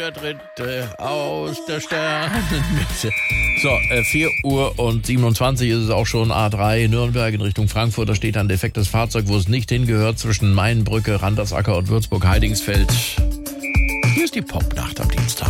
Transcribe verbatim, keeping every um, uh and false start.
der Dritte aus der Sternenmitte. So, äh, vier Uhr und siebenundzwanzig ist es auch schon. A drei Nürnberg in Richtung Frankfurt. Da steht ein defektes Fahrzeug, wo es nicht hingehört, zwischen Mainbrücke, Randersacker und Würzburg-Heidingsfeld. Hier ist die Popnacht am Dienstag.